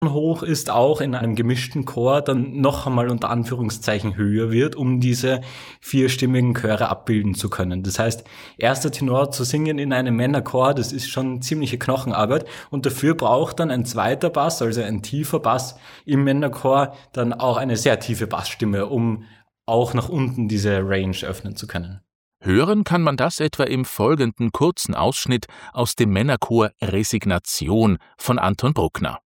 hoch ist, auch in einem gemischten Chor dann noch einmal unter Anführungszeichen höher wird, um diese vierstimmigen Chöre abbilden zu können. Das heißt, erster Tenor zu singen in einem Männerchor, das ist schon ziemliche Knochenarbeit und dafür braucht dann ein zweiter Bass, also ein tiefer Bass im Männerchor, dann auch eine sehr tiefe Bassstimme, um auch nach unten diese Range öffnen zu können. Hören kann man das etwa im folgenden kurzen Ausschnitt aus dem Männerchor Resignation von Anton Bruckner.